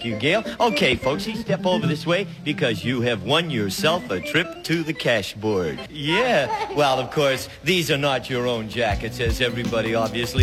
you, Gail. Okay, folks, you step over this way because you have won yourself a trip to the cash board. Yeah. Well, of course, these are not your own jackets, as everybody obviously